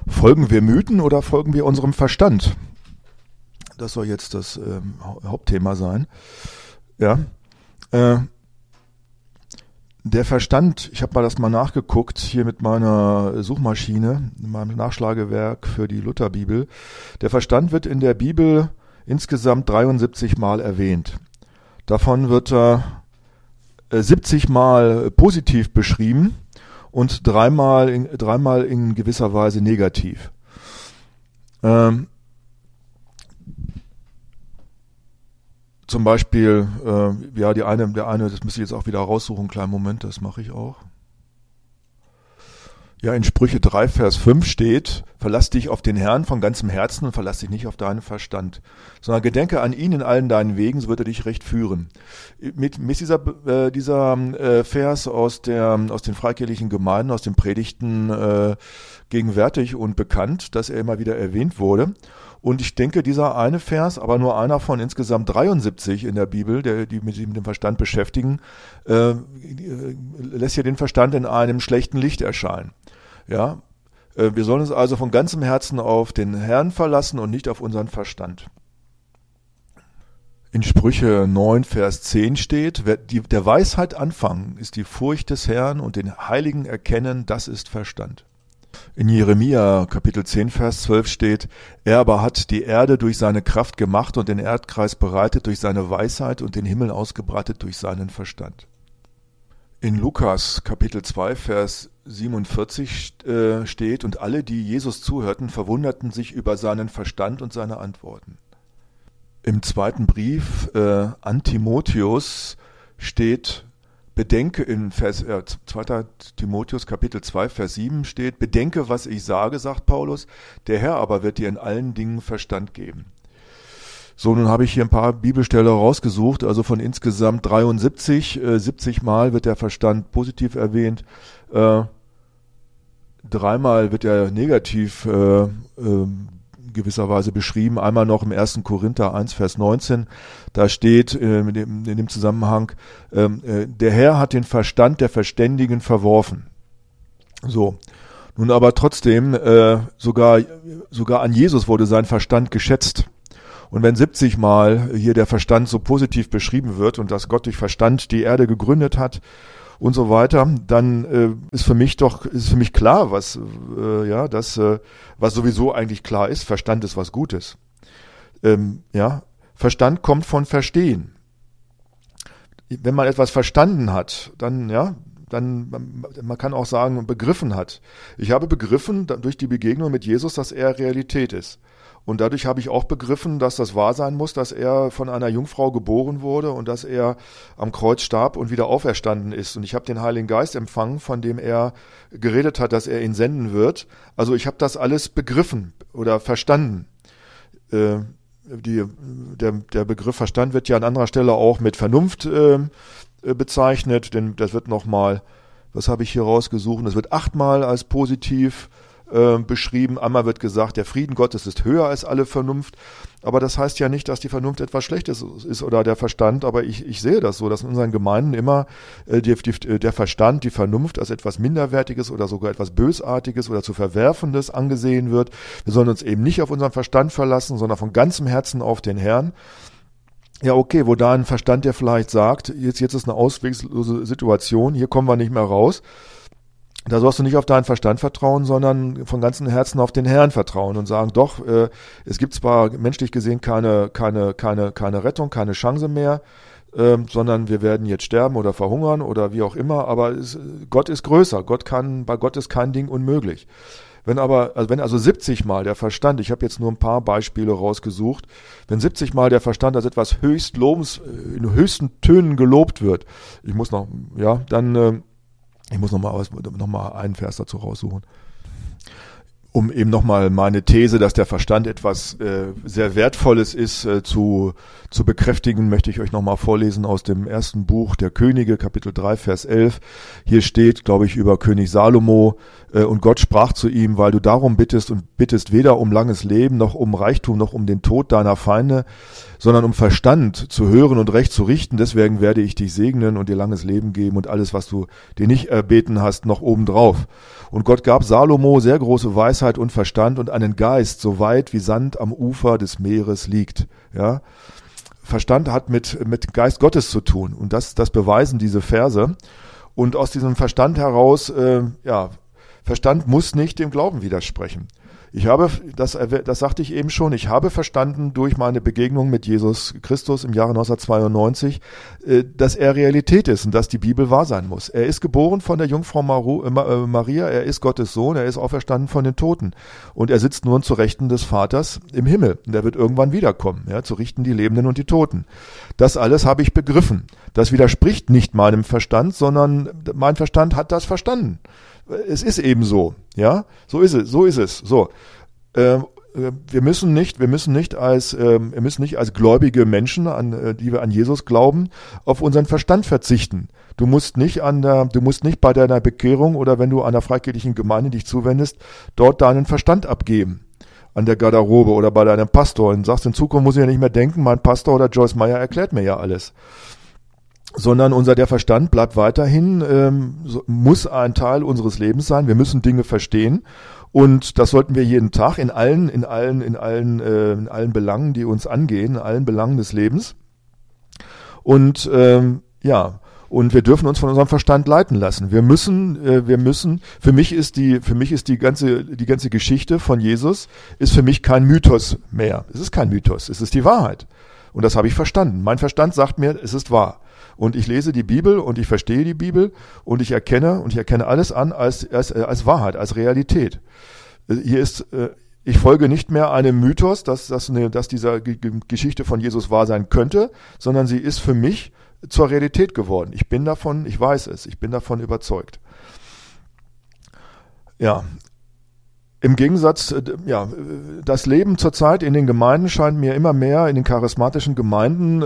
Folgen wir Mythen oder folgen wir unserem Verstand? Das soll jetzt das Hauptthema sein. Ja. Der Verstand, ich habe das mal nachgeguckt, hier mit meiner Suchmaschine, in meinem Nachschlagewerk für die Lutherbibel. Der Verstand wird in der Bibel insgesamt 73 Mal erwähnt. Davon wird er 70 Mal positiv beschrieben und dreimal in gewisser Weise negativ. Zum Beispiel, der eine, das müsste ich jetzt auch wieder raussuchen, einen kleinen Moment, das mache ich auch. Ja, in Sprüche 3, Vers 5 steht, verlass dich auf den Herrn von ganzem Herzen und verlass dich nicht auf deinen Verstand, sondern gedenke an ihn in allen deinen Wegen, so wird er dich recht führen. Mir ist dieser Vers aus den freikirchlichen Gemeinden, aus den Predigten gegenwärtig und bekannt, dass er immer wieder erwähnt wurde. Und ich denke, dieser eine Vers, aber nur einer von insgesamt 73 in der Bibel, die sich mit dem Verstand beschäftigen, lässt hier den Verstand in einem schlechten Licht erscheinen. Ja, wir sollen uns also von ganzem Herzen auf den Herrn verlassen und nicht auf unseren Verstand. In Sprüche 9, Vers 10 steht, der Weisheit Anfang ist die Furcht des Herrn und den Heiligen erkennen, das ist Verstand. In Jeremia Kapitel 10, Vers 12 steht, er aber hat die Erde durch seine Kraft gemacht und den Erdkreis bereitet durch seine Weisheit und den Himmel ausgebreitet durch seinen Verstand. In Lukas Kapitel 2, Vers 47 steht, und alle, die Jesus zuhörten, verwunderten sich über seinen Verstand und seine Antworten. Im zweiten Brief an Timotheus steht, bedenke in 2. Timotheus Kapitel 2, Vers 7 steht, bedenke, was ich sage, sagt Paulus, der Herr aber wird dir in allen Dingen Verstand geben. So, nun habe ich hier ein paar Bibelstellen rausgesucht, also von insgesamt 73, 70 Mal wird der Verstand positiv erwähnt, dreimal wird er negativ gewisserweise beschrieben, einmal noch im 1. Korinther 1, Vers 19, da steht in dem Zusammenhang, der Herr hat den Verstand der Verständigen verworfen. So, nun aber trotzdem, sogar an Jesus wurde sein Verstand geschätzt. Und wenn 70 Mal hier der Verstand so positiv beschrieben wird und dass Gott durch Verstand die Erde gegründet hat und so weiter, dann ist für mich klar, was sowieso eigentlich klar ist, Verstand ist was Gutes. Verstand kommt von Verstehen. Wenn man etwas verstanden hat, dann man kann auch sagen, begriffen hat. Ich habe begriffen durch die Begegnung mit Jesus, dass er Realität ist. Und dadurch habe ich auch begriffen, dass das wahr sein muss, dass er von einer Jungfrau geboren wurde und dass er am Kreuz starb und wieder auferstanden ist. Und ich habe den Heiligen Geist empfangen, von dem er geredet hat, dass er ihn senden wird. Also ich habe das alles begriffen oder verstanden. Der Begriff Verstand wird ja an anderer Stelle auch mit Vernunft bezeichnet, denn das wird nochmal, was habe ich hier rausgesucht, das wird 8-mal als positiv beschrieben. Einmal wird gesagt, der Frieden Gottes ist höher als alle Vernunft, aber das heißt ja nicht, dass die Vernunft etwas Schlechtes ist oder der Verstand, aber ich sehe das so, dass in unseren Gemeinden immer der Verstand, die Vernunft als etwas Minderwertiges oder sogar etwas Bösartiges oder zu Verwerfendes angesehen wird. Wir sollen uns eben nicht auf unseren Verstand verlassen, sondern von ganzem Herzen auf den Herrn. Ja, okay, wo da ein Verstand, der vielleicht sagt, jetzt ist eine auswegslose Situation, hier kommen wir nicht mehr raus. Da sollst du nicht auf deinen Verstand vertrauen, sondern von ganzem Herzen auf den Herrn vertrauen und sagen, doch, es gibt zwar menschlich gesehen keine Rettung, keine Chance mehr, sondern wir werden jetzt sterben oder verhungern oder wie auch immer, aber Gott ist größer, bei Gott ist kein Ding unmöglich. Wenn also 70 Mal der Verstand, ich habe jetzt nur ein paar Beispiele rausgesucht, wenn 70 Mal der Verstand als etwas in höchsten Tönen gelobt wird, ich muss noch mal einen Vers dazu raussuchen, um eben nochmal meine These, dass der Verstand etwas sehr Wertvolles ist, zu bekräftigen, möchte ich euch nochmal vorlesen aus dem ersten Buch der Könige, Kapitel 3, Vers 11. Hier steht, glaube ich, über König Salomo, und Gott sprach zu ihm, weil du darum bittest und bittest weder um langes Leben, noch um Reichtum, noch um den Tod deiner Feinde, sondern um Verstand zu hören und Recht zu richten, deswegen werde ich dich segnen und dir langes Leben geben und alles, was du dir nicht erbeten hast, noch obendrauf. Und Gott gab Salomo sehr große Weisheit Weisheit und Verstand und einen Geist, so weit wie Sand am Ufer des Meeres liegt. Ja? Verstand hat mit Geist Gottes zu tun und das beweisen diese Verse. Und aus diesem Verstand heraus, Verstand muss nicht dem Glauben widersprechen. Das sagte ich eben schon, ich habe verstanden durch meine Begegnung mit Jesus Christus im Jahre 1992, dass er Realität ist und dass die Bibel wahr sein muss. Er ist geboren von der Jungfrau Maria, er ist Gottes Sohn, er ist auferstanden von den Toten und er sitzt nun zu Rechten des Vaters im Himmel und er wird irgendwann wiederkommen, ja, zu richten die Lebenden und die Toten. Das alles habe ich begriffen. Das widerspricht nicht meinem Verstand, sondern mein Verstand hat das verstanden. Es ist eben so, ja, so ist es. So, wir müssen nicht als gläubige Menschen, die wir an Jesus glauben, auf unseren Verstand verzichten. Du musst nicht bei deiner Bekehrung oder wenn du einer freikirchlichen Gemeinde dich zuwendest, dort deinen Verstand abgeben an der Garderobe oder bei deinem Pastor und sagst, in Zukunft muss ich ja nicht mehr denken, mein Pastor oder Joyce Meyer erklärt mir ja alles. Sondern der Verstand bleibt weiterhin, muss ein Teil unseres Lebens sein. Wir müssen Dinge verstehen und das sollten wir jeden Tag in allen Belangen, die uns angehen, in allen Belangen des Lebens. Und und wir dürfen uns von unserem Verstand leiten lassen. Wir müssen. Für mich ist die ganze Geschichte von Jesus ist für mich kein Mythos mehr. Es ist kein Mythos, es ist die Wahrheit. Und das habe ich verstanden. Mein Verstand sagt mir, es ist wahr. Und ich lese die Bibel und ich verstehe die Bibel und ich erkenne alles an als Wahrheit, als Realität. Ich folge nicht mehr einem Mythos, dass diese Geschichte von Jesus wahr sein könnte, sondern sie ist für mich zur Realität geworden. Ich bin davon überzeugt. Ja. Im Gegensatz, das Leben zurzeit in den Gemeinden scheint mir immer mehr, in den charismatischen Gemeinden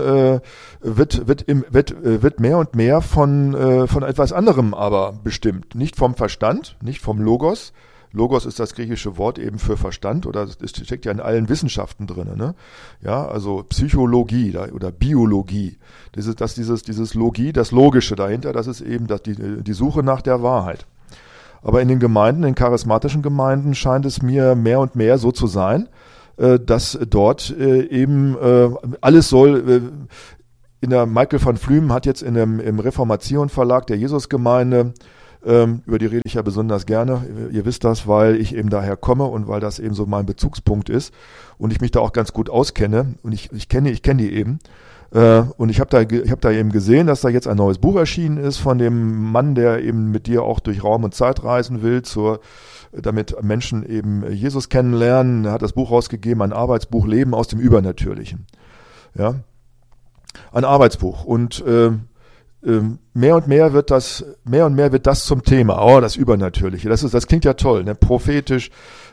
wird mehr und mehr von etwas anderem aber bestimmt. Nicht vom Verstand, nicht vom Logos. Logos ist das griechische Wort eben für Verstand oder es steckt ja in allen Wissenschaften drin, ne? Ja, also Psychologie oder Biologie. Dieses Logie, das Logische dahinter, das ist eben die Suche nach der Wahrheit. Aber in den Gemeinden, in charismatischen Gemeinden scheint es mir mehr und mehr so zu sein, dass dort alles soll. Michael van Flümen hat jetzt im Reformation Verlag der Jesusgemeinde, über die rede ich ja besonders gerne, ihr wisst das, weil ich eben daher komme und weil das eben so mein Bezugspunkt ist und ich mich da auch ganz gut auskenne und ich kenne die eben. Und ich hab da eben gesehen, dass da jetzt ein neues Buch erschienen ist von dem Mann, der eben mit dir auch durch Raum und Zeit reisen will, damit Menschen eben Jesus kennenlernen. Er hat das Buch rausgegeben, ein Arbeitsbuch Leben aus dem Übernatürlichen. Ja, ein Arbeitsbuch. Und mehr und mehr wird das zum Thema. Oh, das Übernatürliche. Das klingt ja toll, ne? Prophetisch.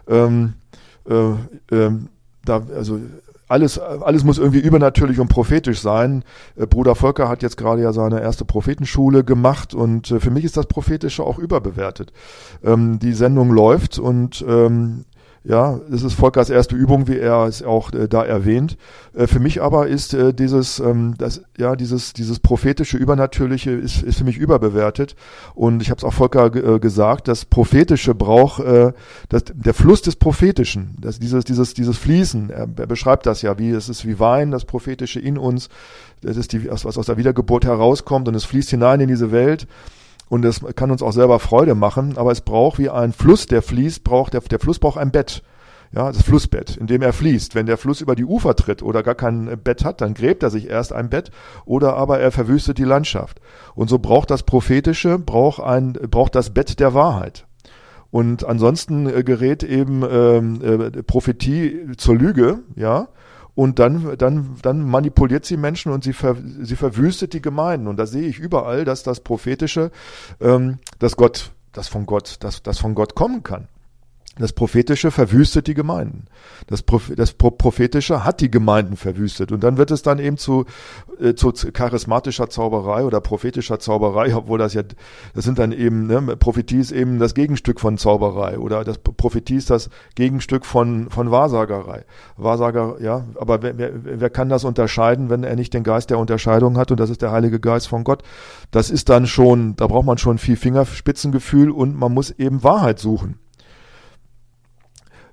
Alles muss irgendwie übernatürlich und prophetisch sein. Bruder Volker hat jetzt gerade ja seine erste Prophetenschule gemacht und für mich ist das Prophetische auch überbewertet. Die Sendung läuft und das ist Volkers erste Übung, wie er es auch da erwähnt. Für mich aber ist dieses prophetische, übernatürliche ist für mich überbewertet. Und ich habe es auch Volker gesagt, das Prophetische braucht der Fluss des Prophetischen, dieses Fließen. Er beschreibt das ja, es ist wie Wein, das Prophetische in uns. Das ist was aus der Wiedergeburt herauskommt und es fließt hinein in diese Welt. Und es kann uns auch selber Freude machen, aber es braucht wie ein Fluss, der fließt, der Fluss braucht ein Bett. Ja, das Flussbett, in dem er fließt. Wenn der Fluss über die Ufer tritt oder gar kein Bett hat, dann gräbt er sich erst ein Bett oder aber er verwüstet die Landschaft. Und so braucht das Prophetische, braucht das Bett der Wahrheit. Und ansonsten gerät eben Prophetie zur Lüge, ja. Und dann manipuliert sie Menschen und sie verwüstet die Gemeinden. Und da sehe ich überall, dass das Prophetische, das von Gott kommen kann. Das Prophetische verwüstet die Gemeinden. Das Prophetische hat die Gemeinden verwüstet. Und dann wird es dann eben zu charismatischer Zauberei oder prophetischer Zauberei, obwohl das sind dann eben, Prophetie ist eben das Gegenstück von Zauberei oder das Prophetie ist das Gegenstück von Wahrsagerei. Wahrsager, ja, aber wer kann das unterscheiden, wenn er nicht den Geist der Unterscheidung hat und das ist der Heilige Geist von Gott? Das ist dann schon, da braucht man schon viel Fingerspitzengefühl und man muss eben Wahrheit suchen.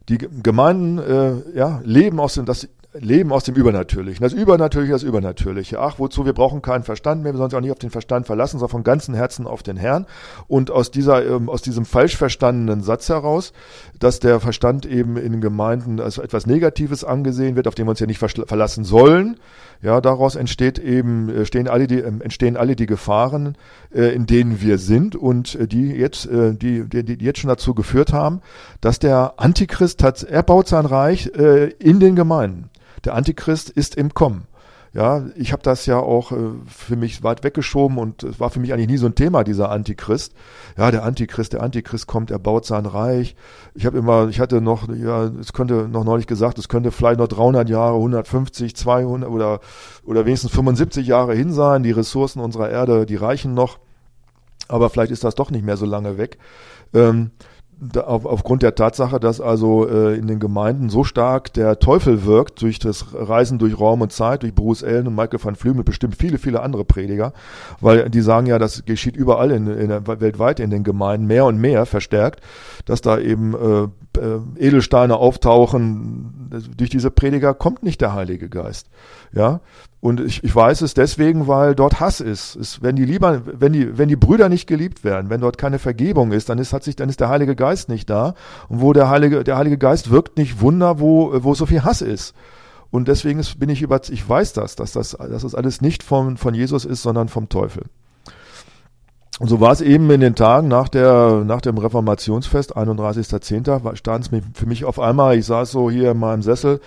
Die Gemeinden leben aus dem Übernatürlichen. Das Übernatürliche. Ach, wozu? Wir brauchen keinen Verstand mehr, wir sollen uns auch nicht auf den Verstand verlassen, sondern von ganzem Herzen auf den Herrn. Und aus diesem falsch verstandenen Satz heraus, dass der Verstand eben in den Gemeinden als etwas Negatives angesehen wird, auf den wir uns ja nicht verlassen sollen, ja, daraus entstehen alle die Gefahren, in denen wir sind und die jetzt schon dazu geführt haben, dass der Antichrist er baut sein Reich in den Gemeinden. Der Antichrist ist im Kommen. Ja, ich habe das ja auch für mich weit weggeschoben und es war für mich eigentlich nie so ein Thema, dieser Antichrist. Ja, der Antichrist kommt, er baut sein Reich. Es könnte noch neulich gesagt, es könnte vielleicht noch 300 Jahre, 150, 200 oder wenigstens 75 Jahre hin sein. Die Ressourcen unserer Erde, die reichen noch. Aber vielleicht ist das doch nicht mehr so lange weg. Aufgrund der Tatsache, dass also in den Gemeinden so stark der Teufel wirkt, durch das Reisen durch Raum und Zeit, durch Bruce Allen und Michael van Flümen und bestimmt viele, viele andere Prediger, weil die sagen ja, das geschieht überall weltweit in den Gemeinden mehr und mehr verstärkt, dass da eben Edelsteine auftauchen. Durch diese Prediger kommt nicht der Heilige Geist. Ja, und ich weiß es deswegen, weil dort Hass ist. Wenn die Brüder nicht geliebt werden, wenn dort keine Vergebung ist, dann ist der Heilige Geist nicht da. Und wo der Heilige Geist wirkt nicht Wunder, wo so viel Hass ist. Und deswegen ich weiß dass das alles nicht von Jesus ist, sondern vom Teufel. Und so war es eben in den Tagen nach dem Reformationsfest, 31.10., stand es für mich auf einmal, ich saß so hier in meinem Sessel,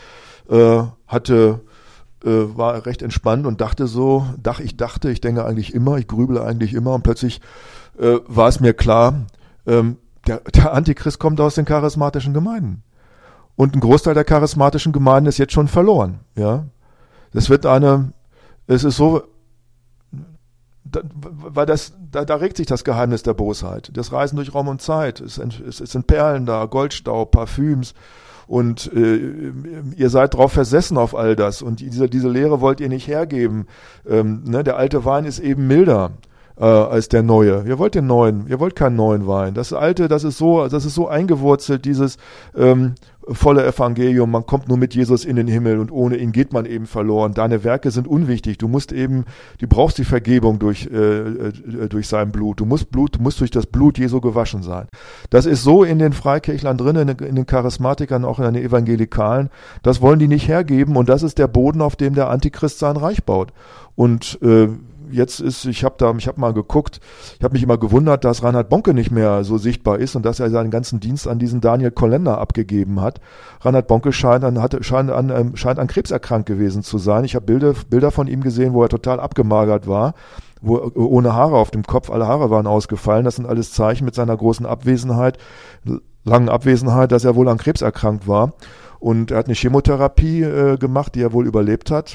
war recht entspannt und ich denke eigentlich immer, ich grübele eigentlich immer und plötzlich war es mir klar, der Antichrist kommt aus den charismatischen Gemeinden. Und ein Großteil der charismatischen Gemeinden ist jetzt schon verloren. Ja, es ist so, weil da regt sich das Geheimnis der Bosheit. Das Reisen durch Raum und Zeit. Es sind Perlen da, Goldstaub, Parfüms. Und ihr seid drauf versessen auf all das. Und diese Lehre wollt ihr nicht hergeben. Der alte Wein ist eben milder als der neue. Ihr wollt keinen neuen Wein. Das alte, das ist so eingewurzelt, dieses volle Evangelium. Man kommt nur mit Jesus in den Himmel und ohne ihn geht man eben verloren. Deine Werke sind unwichtig. Du brauchst die Vergebung durch sein Blut. Du musst durch das Blut Jesu gewaschen sein. Das ist so in den Freikirchlern drin, in den Charismatikern, auch in den Evangelikalen. Das wollen die nicht hergeben und das ist der Boden, auf dem der Antichrist sein Reich baut. Und ich habe mal geguckt, ich habe mich immer gewundert, dass Reinhard Bonke nicht mehr so sichtbar ist und dass er seinen ganzen Dienst an diesen Daniel Kolender abgegeben hat. Reinhard Bonke scheint an Krebs erkrankt gewesen zu sein. Ich habe Bilder von ihm gesehen, wo er total abgemagert war, ohne Haare auf dem Kopf, alle Haare waren ausgefallen. Das sind alles Zeichen mit seiner großen langen Abwesenheit, dass er wohl an Krebs erkrankt war. Und er hat eine Chemotherapie gemacht, die er wohl überlebt hat.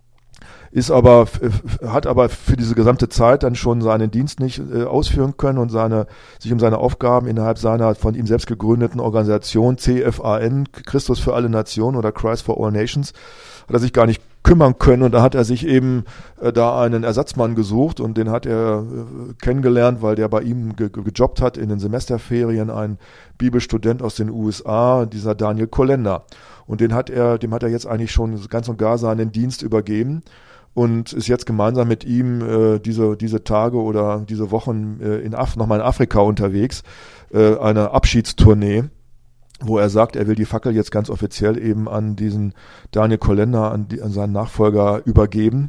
Hat aber für diese gesamte Zeit dann schon seinen Dienst nicht ausführen können und sich um seine Aufgaben innerhalb seiner von ihm selbst gegründeten Organisation CFAN, Christus für alle Nationen oder Christ for all Nations, hat er sich gar nicht kümmern können und da hat er sich eben da einen Ersatzmann gesucht und den hat er kennengelernt, weil der bei ihm gejobbt hat in den Semesterferien, ein Bibelstudent aus den USA, dieser Daniel Kolender. Und dem hat er jetzt eigentlich schon ganz und gar seinen Dienst übergeben und ist jetzt gemeinsam mit ihm diese Tage oder diese Wochen nochmal in Afrika unterwegs, eine Abschiedstournee, wo er sagt, er will die Fackel jetzt ganz offiziell eben an diesen Daniel Kolender, an seinen Nachfolger übergeben.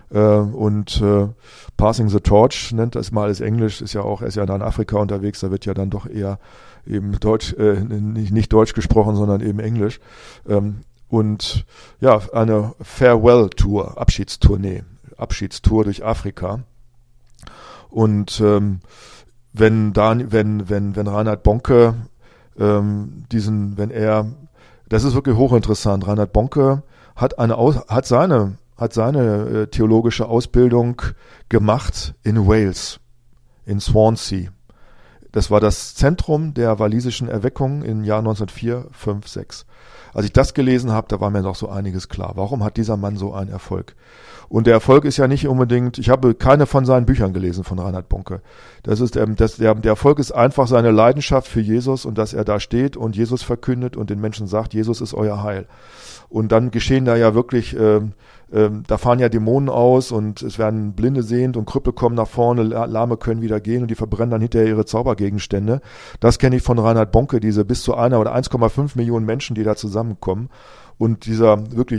Passing the Torch nennt das mal als Englisch, er ist ja da in Afrika unterwegs, da wird ja dann doch eher eben Deutsch, nicht Deutsch gesprochen, sondern eben Englisch. Eine Farewell-Tour, Abschiedstour durch Afrika. Und wenn Reinhard Bonke das ist wirklich hochinteressant. Reinhard Bonke hat seine theologische Ausbildung gemacht in Wales, in Swansea. das war das Zentrum der walisischen Erweckung im Jahr 1904, 5, 6. Als ich das gelesen habe, da war mir noch so einiges klar. Warum hat dieser Mann so einen Erfolg? Und der Erfolg ist ja nicht unbedingt, ich habe keine von seinen Büchern gelesen von Reinhard Bonke. Der Erfolg ist einfach seine Leidenschaft für Jesus und dass er da steht und Jesus verkündet und den Menschen sagt, Jesus ist euer Heil. Und dann geschehen da ja wirklich, da fahren ja Dämonen aus und es werden Blinde sehend und Krüppel kommen nach vorne, Lahme können wieder gehen und die verbrennen dann hinterher ihre Zaubergegenstände. Das kenne ich von Reinhard Bonke, diese bis zu 1 oder 1,5 Millionen Menschen, die da zusammenkommen. Und diese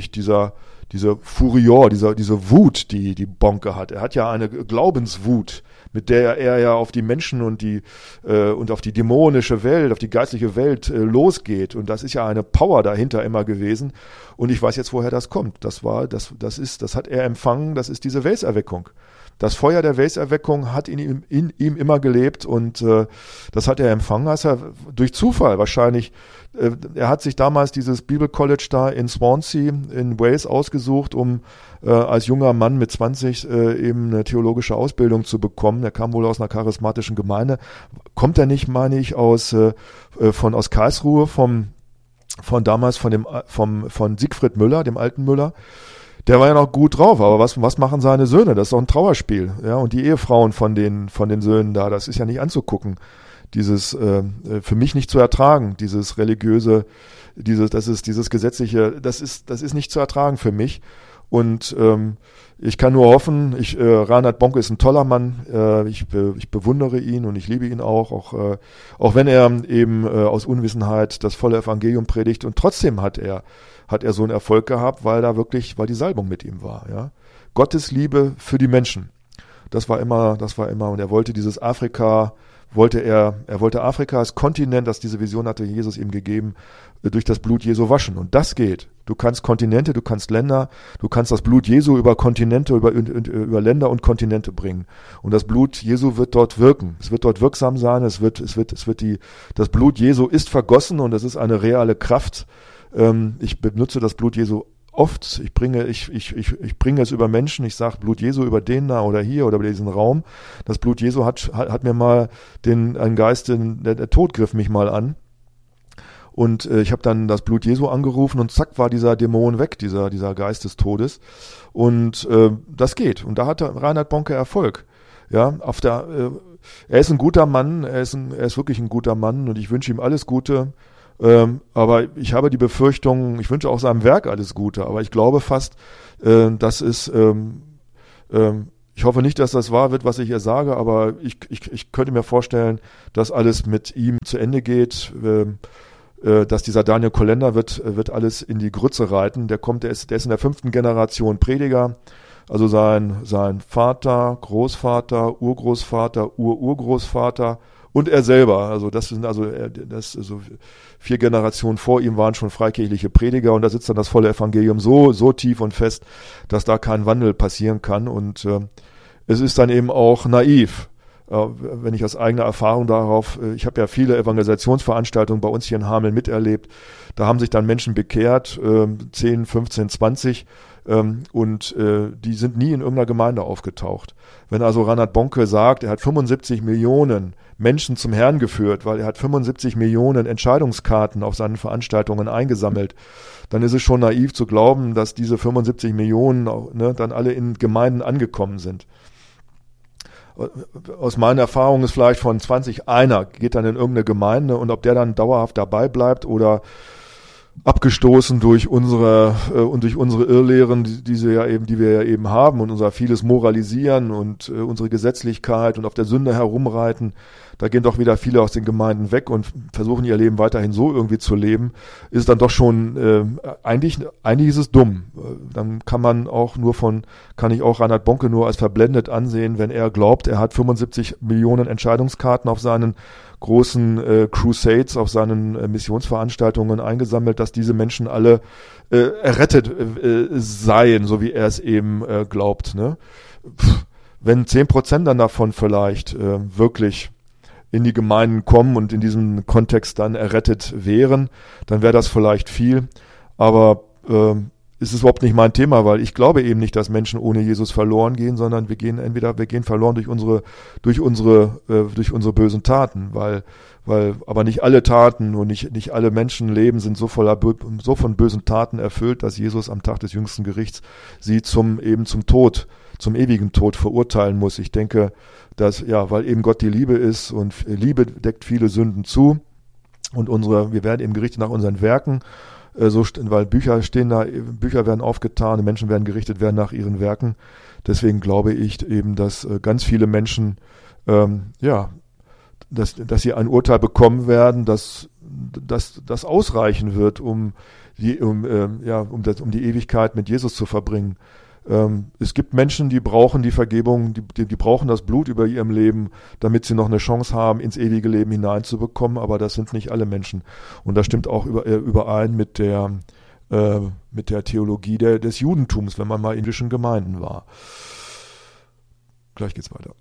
Furor, diese Wut, die Bonke hat. Er hat ja eine Glaubenswut, mit der er ja auf die Menschen und auf die dämonische Welt, auf die geistliche Welt losgeht. Und das ist ja eine Power dahinter immer gewesen. Und ich weiß jetzt, woher das kommt. Das hat er empfangen, das ist diese Welserweckung. Das Feuer der Welserweckung hat in ihm immer gelebt und das hat er empfangen, als er durch Zufall wahrscheinlich, er hat sich damals dieses Bibelcollege da in Swansea in Wales ausgesucht, um als junger Mann mit 20 eben eine theologische Ausbildung zu bekommen. Er kam wohl aus einer charismatischen Gemeinde. Kommt er nicht, meine ich, aus Karlsruhe von Siegfried Müller, dem alten Müller. Der war ja noch gut drauf, aber was machen seine Söhne? Das ist doch ein Trauerspiel, ja. Und die Ehefrauen von den Söhnen da, das ist ja nicht anzugucken. Für mich nicht zu ertragen, dieses religiöse, dieses gesetzliche, das ist nicht zu ertragen für mich. Und ich kann nur hoffen, Reinhard Bonke ist ein toller Mann, ich bewundere ihn und ich liebe ihn auch wenn er eben aus Unwissenheit das volle Evangelium predigt und trotzdem hat er so einen Erfolg gehabt, weil die Salbung mit ihm war, ja. Gottes Liebe für die Menschen. Das war immer, und er wollte dieses Afrika, er wollte Afrika als Kontinent, diese Vision hatte Jesus ihm gegeben, durch das Blut Jesu waschen. Und das geht. Du kannst Kontinente, du kannst Länder, du kannst das Blut Jesu über Kontinente, über Länder und Kontinente bringen. Und das Blut Jesu wird dort wirken. Es wird dort wirksam sein. Das Blut Jesu ist vergossen und es ist eine reale Kraft. Ich benutze das Blut Jesu oft, ich bringe es über Menschen, ich sage Blut Jesu über den da oder hier oder über diesen Raum. Das Blut Jesu hat mir mal einen Geist, der Tod griff mich mal an. Und ich habe dann das Blut Jesu angerufen und zack war dieser Dämon weg, dieser Geist des Todes. Und das geht. Und da hatte Reinhard Bonke Erfolg. Ja, er ist ein guter Mann, er ist wirklich ein guter Mann und ich wünsche ihm alles Gute. Aber ich habe die Befürchtung, ich wünsche auch seinem Werk alles Gute, aber ich glaube fast, ich hoffe nicht, dass das wahr wird, was ich hier sage, aber ich könnte mir vorstellen, dass alles mit ihm zu Ende geht, dass dieser Daniel Kolender wird alles in die Grütze reiten. Der ist in der 5. Generation Prediger, also sein Vater, Großvater, Urgroßvater, Urgroßvater und er selber, also das sind 4 Generationen vor ihm waren schon freikirchliche Prediger und da sitzt dann das volle Evangelium so tief und fest, dass da kein Wandel passieren kann und es ist dann eben auch naiv, wenn ich aus eigener Erfahrung ich habe ja viele Evangelisationsveranstaltungen bei uns hier in Hameln miterlebt, da haben sich dann Menschen bekehrt, 10, 15, 20 und die sind nie in irgendeiner Gemeinde aufgetaucht. Wenn also Reinhard Bonke sagt, er hat 75 Millionen Menschen zum Herrn geführt, weil er hat 75 Millionen Entscheidungskarten auf seinen Veranstaltungen eingesammelt, dann ist es schon naiv zu glauben, dass diese 75 Millionen dann alle in Gemeinden angekommen sind. Aus meiner Erfahrung ist vielleicht von 20 einer geht dann in irgendeine Gemeinde und ob der dann dauerhaft dabei bleibt oder abgestoßen durch unsere Irrlehren, die wir ja eben haben und unser vieles Moralisieren und unsere Gesetzlichkeit und auf der Sünde herumreiten, da gehen doch wieder viele aus den Gemeinden weg und versuchen ihr Leben weiterhin so irgendwie zu leben, ist dann doch schon eigentlich ist es dumm. Dann kann ich auch Reinhard Bonke nur als verblendet ansehen, wenn er glaubt, er hat 75 Millionen Entscheidungskarten auf seinen großen Crusades, auf seinen Missionsveranstaltungen eingesammelt, dass diese Menschen alle errettet seien, so wie er es eben glaubt. Ne? Wenn 10% dann davon vielleicht wirklich in die Gemeinden kommen und in diesem Kontext dann errettet wären, dann wäre das vielleicht viel. Aber ist es überhaupt nicht mein Thema, weil ich glaube eben nicht, dass Menschen ohne Jesus verloren gehen, sondern wir gehen verloren durch unsere bösen Taten, weil aber nicht alle Taten und nicht alle Menschenleben sind so von bösen Taten erfüllt, dass Jesus am Tag des jüngsten Gerichts sie zum Tod, zum ewigen Tod verurteilen muss. Ich denke, weil eben Gott die Liebe ist und Liebe deckt viele Sünden zu und wir werden eben gerichtet nach unseren Werken, weil Bücher werden aufgetan, Menschen werden gerichtet werden nach ihren Werken. Deswegen glaube ich eben, dass ganz viele Menschen, dass sie ein Urteil bekommen werden, das ausreichen wird, um die Ewigkeit mit Jesus zu verbringen. Es gibt Menschen, die brauchen die Vergebung, die brauchen das Blut über ihrem Leben, damit sie noch eine Chance haben, ins ewige Leben hineinzubekommen, aber das sind nicht alle Menschen. Und das stimmt auch überein mit der Theologie des Judentums, wenn man mal in jüdischen Gemeinden war. Gleich geht's weiter.